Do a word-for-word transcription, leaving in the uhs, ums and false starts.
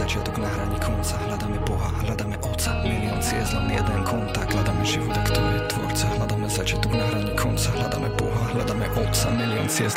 začiatok na hraní konca. Hľadáme Boha, hľadáme Otca, milión ciest, len jeden kontakt. Hľadáme život, a kto je tvorca. Hľadáme začiatok na hraní konca. Hľadáme Boha, hľadáme Otca, milión ciest,